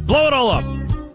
Blow it all up.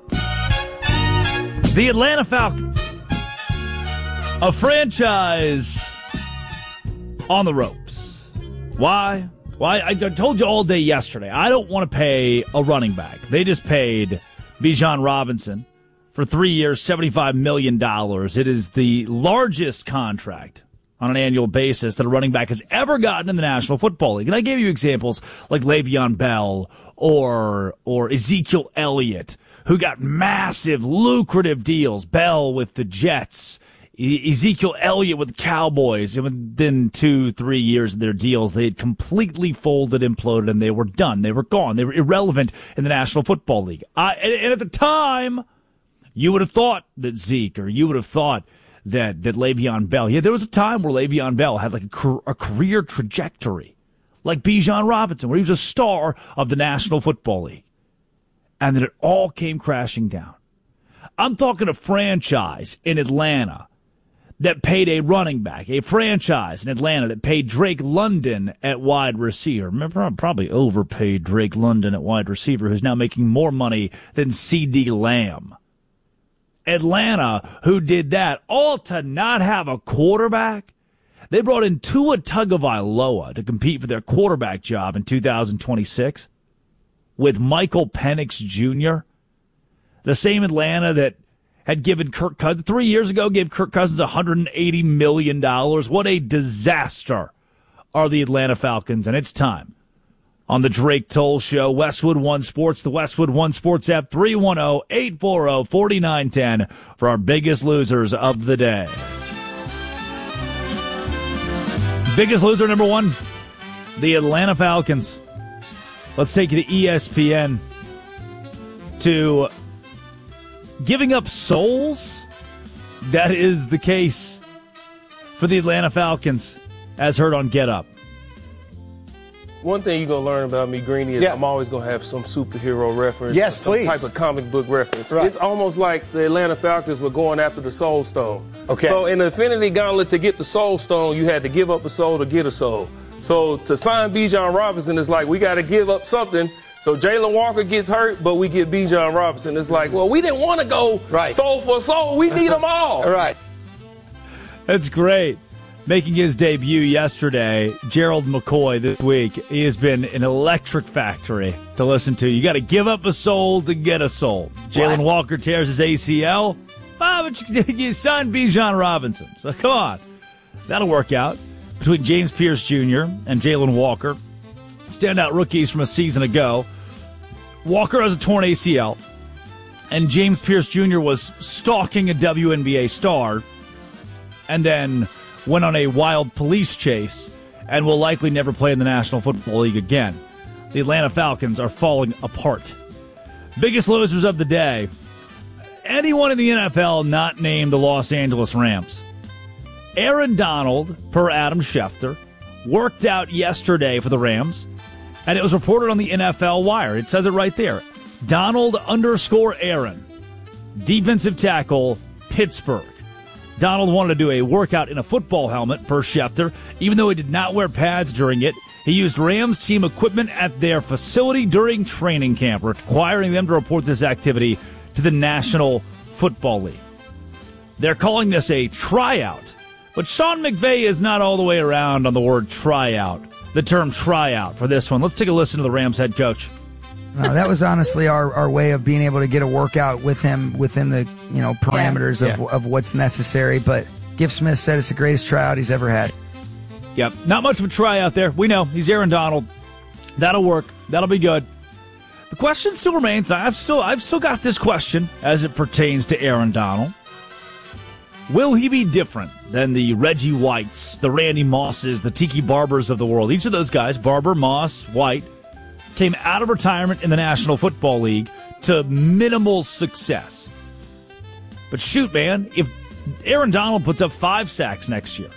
The Atlanta Falcons, a franchise on the ropes. Why? I told you all day yesterday, I don't want to pay a running back. They just paid Bijan Robinson for 3 years, $75 million. It is the largest contract on an annual basis that a running back has ever gotten in the National Football League. And I gave you examples like Le'Veon Bell or Ezekiel Elliott, who got massive, lucrative deals. Bell with the Jets, Ezekiel Elliott with the Cowboys. And within 2-3 years of their deals, they had completely folded, imploded, and they were done. They were gone. They were irrelevant in the National Football League. And at the time, you would have thought that Zeke, or you would have thought that Le'Veon Bell. Yeah, there was a time where Le'Veon Bell had like a career trajectory, like Bijan Robinson, where he was a star of the National Football League. And then it all came crashing down. I'm talking a franchise in Atlanta that paid a running back, a franchise in Atlanta that paid Drake London at wide receiver. Remember, I probably overpaid Drake London at wide receiver, who's now making more money than CeeDee Lamb. Atlanta, who did that, all to not have a quarterback. They brought in Tua Tagovailoa to compete for their quarterback job in 2026 with Michael Penix Jr., the same Atlanta that had given Kirk Cousins 3 years ago, gave Kirk Cousins $180 million. What a disaster are the Atlanta Falcons, and it's time. On the Drake Toll Show, Westwood One Sports, the Westwood One Sports app, 310-840-4910 for our biggest losers of the day. Biggest loser number one, the Atlanta Falcons. Let's take you to ESPN. To giving up souls, that is the case for the Atlanta Falcons, as heard on Get Up. One thing you're going to learn about me, Greeny, is I'm always going to have some superhero reference. Yes, some please. Type of comic book reference. Right. It's almost like the Atlanta Falcons were going after the Soul Stone. Okay. So in the Infinity Gauntlet, to get the Soul Stone, you had to give up a soul to get a soul. So to sign Bijan Robinson, it's like we got to give up something. So Jalen Walker gets hurt, but we get Bijan Robinson. It's like, well, we didn't want to go soul for soul. We need them all. Right. That's great. Making his debut yesterday, Gerald McCoy this week. He has been an electric factory to listen to. You got to give up a soul to get a soul. Jalen Walker tears his ACL. But you signed Bijan Robinson. So come on. That'll work out. Between James Pierce Jr. and Jalen Walker, standout rookies from a season ago. Walker has a torn ACL, and James Pierce Jr. was stalking a WNBA star and then went on a wild police chase and will likely never play in the National Football League again. The Atlanta Falcons are falling apart. Biggest losers of the day. Anyone in the NFL not named the Los Angeles Rams. Aaron Donald, per Adam Schefter, worked out yesterday for the Rams, and it was reported on the NFL Wire. It says it right there. Donald_Aaron, defensive tackle, Pittsburgh. Donald wanted to do a workout in a football helmet, per Schefter. Even though he did not wear pads during it, he used Rams team equipment at their facility during training camp, requiring them to report this activity to the National Football League. They're calling this a tryout, but Sean McVay is not all the way around on the word tryout, the term tryout for this one. Let's take a listen to the Rams head coach. That was honestly our way of being able to get a workout with him within the parameters of what's necessary. But Gift Smith said it's the greatest tryout he's ever had. Yep, not much of a tryout there. We know he's Aaron Donald. That'll work. That'll be good. The question still remains. I've still got this question as it pertains to Aaron Donald. Will he be different than the Reggie Whites, the Randy Mosses, the Tiki Barbers of the world? Each of those guys, Barber, Moss, White, came out of retirement in the National Football League to minimal success. But shoot, man, if Aaron Donald puts up 5 sacks next year,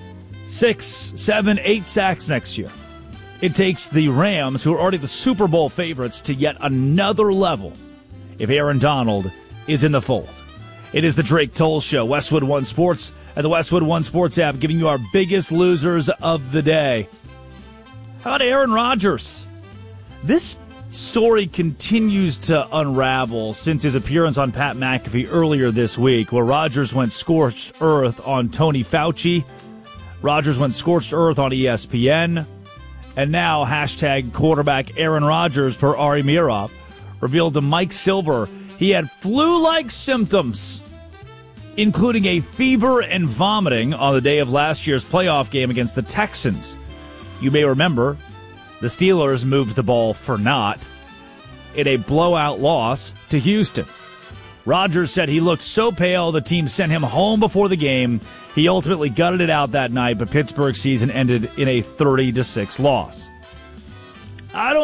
6, 7, 8 sacks next year, it takes the Rams, who are already the Super Bowl favorites, to yet another level if Aaron Donald is in the fold. It is the Drake Toll Show, Westwood One Sports, and the Westwood One Sports app, giving you our biggest losers of the day. How about Aaron Rodgers? This story continues to unravel since his appearance on Pat McAfee earlier this week, where Rodgers went scorched earth on Tony Fauci. Rodgers went scorched earth on ESPN. And now, hashtag quarterback Aaron Rodgers, per Ari Meirov, revealed to Mike Silver he had flu-like symptoms, including a fever and vomiting on the day of last year's playoff game against the Texans. You may remember the Steelers moved the ball for naught in a blowout loss to Houston. Rodgers said he looked so pale the team sent him home before the game. He ultimately gutted it out that night, but Pittsburgh's season ended in a 30-6 loss. I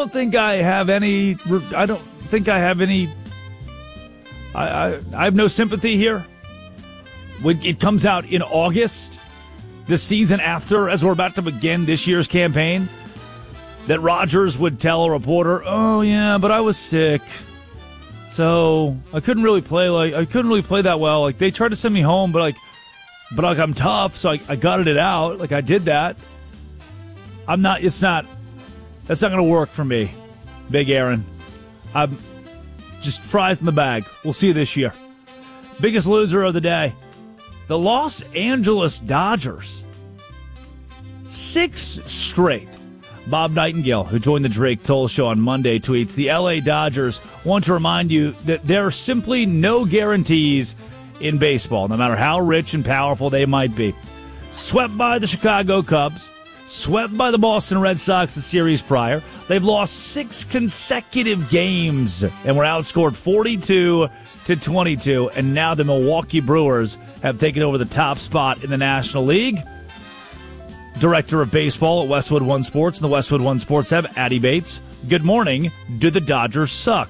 have no sympathy here. When it comes out in August, the season after, as we're about to begin this year's campaign, that Rodgers would tell a reporter, "Oh yeah, but I was sick, so I couldn't really play that well. Like they tried to send me home, but I'm tough, so I gutted it out. Like I did that. That's not going to work for me, Big Aaron. I'm just fries in the bag. We'll see you this year." Biggest loser of the day, the Los Angeles Dodgers. 6 straight. Bob Nightingale, who joined the Drake Toll Show on Monday, tweets, "The LA Dodgers want to remind you that there are simply no guarantees in baseball, no matter how rich and powerful they might be. Swept by the Chicago Cubs, swept by the Boston Red Sox the series prior. They've lost 6 consecutive games and were outscored 42-22, and now the Milwaukee Brewers have taken over the top spot in the National League." Director of Baseball at Westwood One Sports and the Westwood One Sports Hub, Addie Bates. Good morning. Do the Dodgers suck?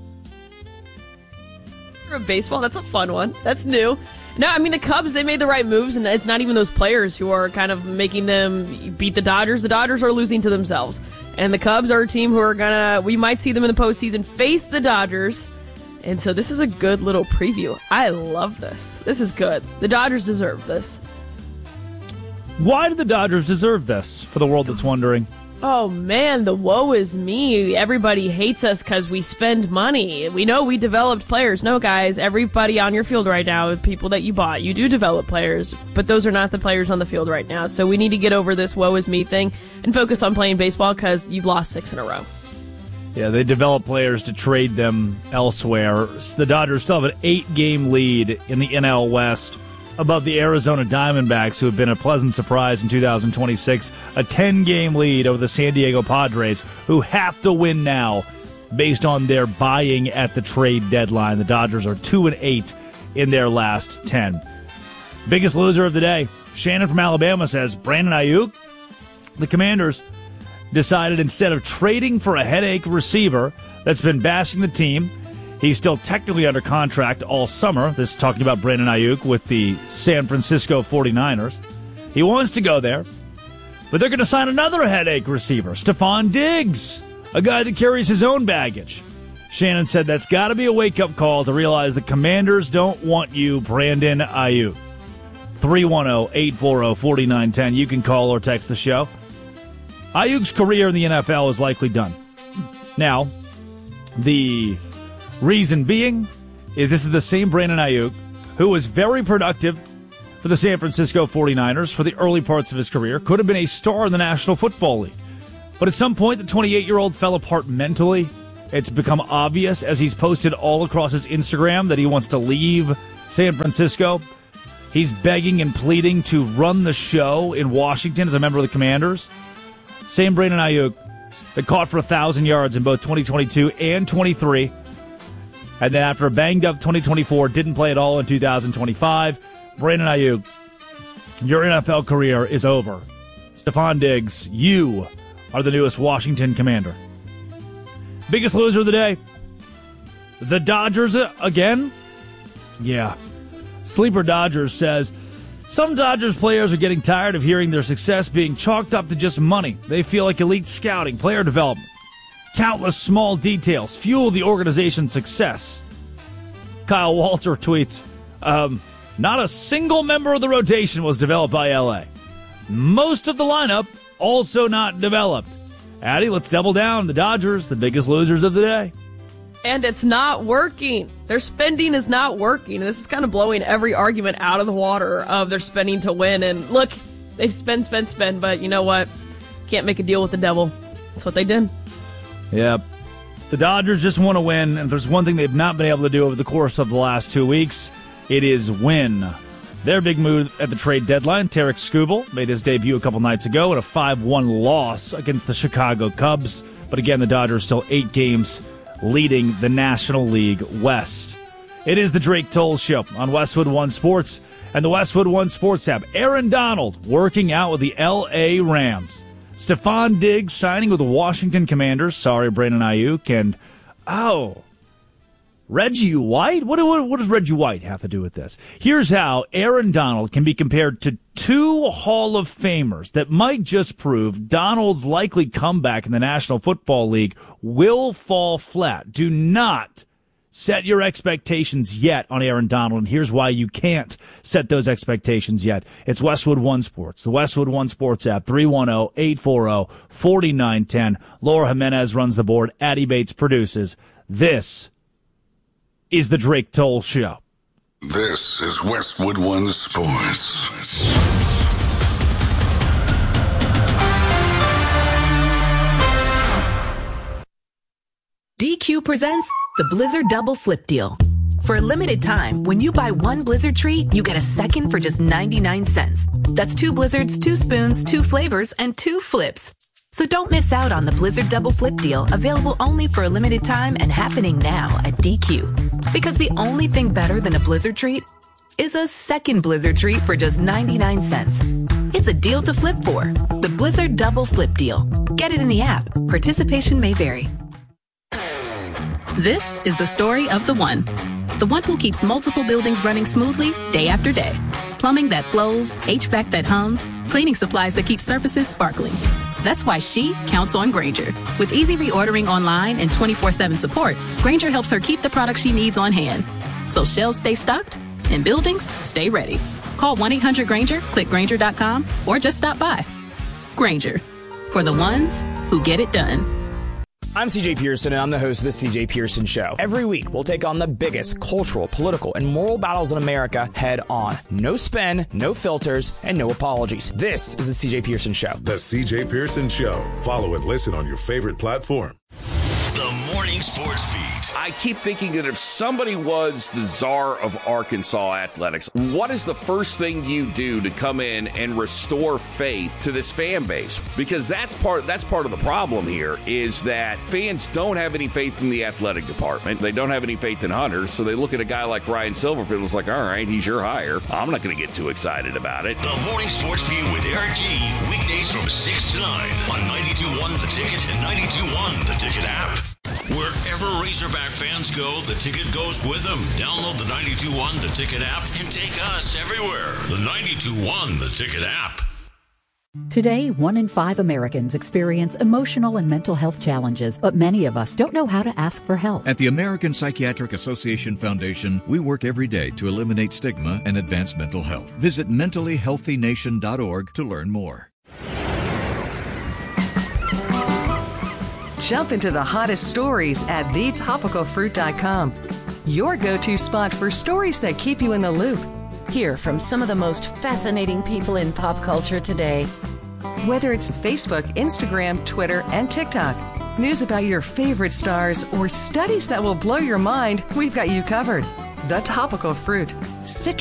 Of baseball, that's a fun one. That's new. No, I mean, the Cubs, they made the right moves, and it's not even those players who are kind of making them beat the Dodgers. The Dodgers are losing to themselves. And the Cubs are a team who are we might see them in the postseason face the Dodgers. And so this is a good little preview. I love this. This is good. The Dodgers deserve this. Why do the Dodgers deserve this, for the world that's wondering? Oh, man, the woe is me. Everybody hates us because we spend money. We know we developed players. No, guys, everybody on your field right now, people that you bought, you do develop players, but those are not the players on the field right now. So we need to get over this woe is me thing and focus on playing baseball because you've lost 6 in a row. Yeah, they develop players to trade them elsewhere. The Dodgers still have an 8-game lead in the NL West above the Arizona Diamondbacks, who have been a pleasant surprise in 2026. A 10-game lead over the San Diego Padres, who have to win now based on their buying at the trade deadline. The Dodgers are 2-8 in their last 10. Biggest loser of the day, Shannon from Alabama says, Brandon Ayuk. The Commanders decided instead of trading for a headache receiver that's been bashing the team, he's still technically under contract all summer. This is talking about Brandon Ayuk with the San Francisco 49ers. He wants to go there, but they're going to sign another headache receiver, Stephon Diggs, a guy that carries his own baggage. Shannon said that's got to be a wake-up call to realize the Commanders don't want you, Brandon Ayuk. 310-840-4910. You can call or text the show. Ayuk's career in the NFL is likely done. Now, the reason being is this is the same Brandon Ayuk who was very productive for the San Francisco 49ers for the early parts of his career, could have been a star in the National Football League. But at some point, the 28-year-old fell apart mentally. It's become obvious as he's posted all across his Instagram that he wants to leave San Francisco. He's begging and pleading to run the show in Washington as a member of the Commanders. Same Brandon Ayuk that caught for 1,000 yards in both 2022 and 23. And then after a banged-up 2024, didn't play at all in 2025. Brandon Ayuk, your NFL career is over. Stephon Diggs, you are the newest Washington Commander. Biggest loser of the day. The Dodgers again? Yeah. Sleeper Dodgers says, some Dodgers players are getting tired of hearing their success being chalked up to just money. They feel like elite scouting, player development, countless small details fuel the organization's success. Kyle Walter tweets, not a single member of the rotation was developed by LA. Most of the lineup also not developed. Addie, let's double down. The Dodgers, the biggest losers of the day. And it's not working. Their spending is not working. This is kind of blowing every argument out of the water of their spending to win. And look, they spend, but you know what? Can't make a deal with the devil. That's what they did. Yep. The Dodgers just want to win, and if there's one thing they've not been able to do over the course of the last 2 weeks, it is win. Their big move at the trade deadline, Tarik Skubal, made his debut a couple nights ago in a 5-1 loss against the Chicago Cubs. But again, the Dodgers still 8 games leading the National League West. It is the Drake Toll Show on Westwood One Sports and the Westwood One Sports app. Aaron Donald working out with the L.A. Rams. Stephon Diggs signing with the Washington Commanders. Sorry, Brandon Ayuk. And, Reggie White? What does Reggie White have to do with this? Here's how Aaron Donald can be compared to 2 Hall of Famers that might just prove Donald's likely comeback in the National Football League will fall flat. Do not set your expectations yet on Aaron Donald, and here's why you can't set those expectations yet. It's Westwood One Sports, the Westwood One Sports app, 310-840-4910. Laura Jimenez runs the board. Addie Bates produces. This is the Drake Toll Show. This is Westwood One Sports. DQ presents the Blizzard Double Flip Deal. For a limited time, when you buy one Blizzard treat, you get a second for just 99 cents. That's 2 Blizzards, 2 spoons, 2 flavors, and 2 flips. So don't miss out on the Blizzard Double Flip Deal, available only for a limited time and happening now at DQ. Because the only thing better than a Blizzard treat is a second Blizzard treat for just 99 cents. It's a deal to flip for. The Blizzard Double Flip Deal. Get it in the app. Participation may vary. This is the story of the one who keeps multiple buildings running smoothly day after day. Plumbing that flows, HVAC that hums, cleaning supplies that keep surfaces sparkling. That's why she counts on Grainger. With easy reordering online and 24/7 support, Grainger helps her keep the products she needs on hand. So shelves stay stocked and buildings stay ready. Call 1-800-GRAINGER, click Grainger.com, or just stop by. Grainger, for the ones who get it done. I'm CJ Pearson, and I'm the host of The CJ Pearson Show. Every week, we'll take on the biggest cultural, political, and moral battles in America head on. No spin, no filters, and no apologies. This is The CJ Pearson Show. The CJ Pearson Show. Follow and listen on your favorite platform. The Morning Sports Beat. I keep thinking that if somebody was the czar of Arkansas athletics, what is the first thing you do to come in and restore faith to this fan base? Because that's part of the problem here, is that fans don't have any faith in the athletic department. They don't have any faith in Hunters, so they look at a guy like Ryan Silverfield and it's like, all right, he's your hire. I'm not going to get too excited about it. The Morning Sports Beat with Eric G. Weekdays from 6 to 9 on 92.1 The Ticket and 92.1 The Ticket app. Wherever Razorback fans go, the Ticket goes with them. Download the 92.1 The Ticket app and take us everywhere. The 92.1 The Ticket app. Today, 1 in 5 Americans experience emotional and mental health challenges, but many of us don't know how to ask for help. At the American Psychiatric Association Foundation, we work every day to eliminate stigma and advance mental health. Visit mentallyhealthynation.org to learn more. Jump into the hottest stories at thetopicalfruit.com. Your go-to spot for stories that keep you in the loop. Hear from some of the most fascinating people in pop culture today. Whether it's Facebook, Instagram, Twitter, and TikTok, news about your favorite stars, or studies that will blow your mind, we've got you covered. The Topical Fruit. Citrus